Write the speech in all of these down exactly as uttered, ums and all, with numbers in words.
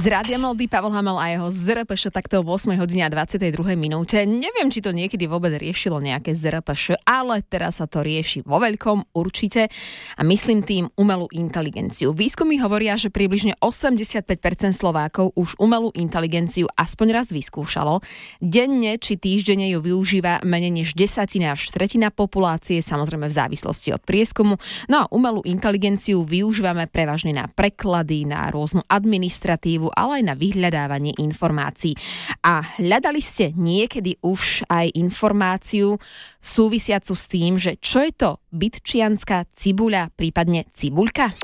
Z Rádia Melody Pavel Hamel a jeho zet er pé š takto o ôsmej hodine a dvadsiatej druhej minúte. Neviem, či to niekedy vôbec riešilo nejaké zet er pé š, ale teraz sa to rieši vo veľkom určite a myslím tým umelú inteligenciu. Výskumy hovoria, že približne osemdesiatpäť percent Slovákov už umelú inteligenciu aspoň raz vyskúšalo. Denne či týždenne ju využíva menej než desatina až tretina populácie, samozrejme v závislosti od prieskumu. No a umelú inteligenciu využívame prevažne na preklady, na rôznu administratívu, ale aj na vyhľadávanie informácií. A hľadali ste niekedy už aj informáciu súvisiacu s tým, že čo je to bytčianska cibuľa, prípadne cibuľka?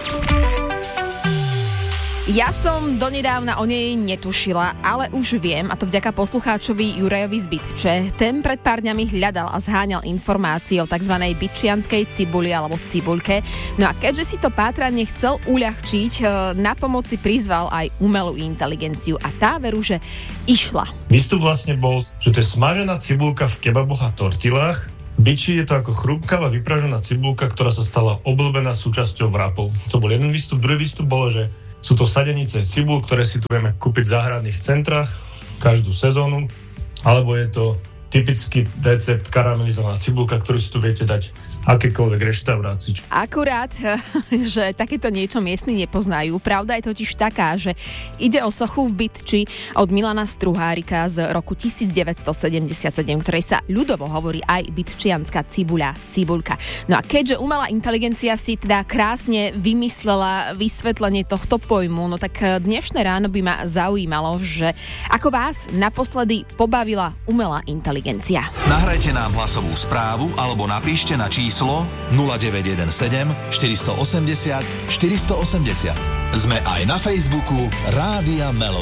Ja som donedávna o nej netušila, ale už viem, a to vďaka poslucháčovi Jurajovi z Bytče. Ten pred pár dňami hľadal a zháňal informácie o tzv. Bytčianskej cibuli alebo cibuľke. No a keďže si to pátranie chcel uľahčiť, na pomoci prizval aj umelú inteligenciu a tá veru, že išla. Výstup vlastne bol, že to je smažená cibulka v kebaboch a tortilách. Biči je to ako chrúbkavá vypražená cibulka, ktorá sa stala obľúbená súčasťou wrapov. To bol jeden výstup. Druhý výstup bolo, že sú to sadenice cibul, ktoré si tu vieme kúpiť v záhradných centrách každú sezónu, alebo je to typický recept karamelizovaná cibulka, ktorú si tu viete dať akékoľvek reštaurácii. Akurát, že takéto niečo miestni nepoznajú. Pravda je totiž taká, že ide o sochu v Bytči od Milana Struhárika z roku devätnásťstosedemdesiatsedem, ktorej sa ľudovo hovorí aj bytčianska cibuľa, cibuľka. No a keďže umelá inteligencia si teda krásne vymyslela vysvetlenie tohto pojmu, no tak dnešné ráno by ma zaujímalo, že ako vás naposledy pobavila umelá inteligencia. Nahrajte nám hlasovú správu alebo napíšte na číslo nula deväť jeden sedem štyri osem nula štyri osem nula. Sme aj na Facebooku Rádia Melody.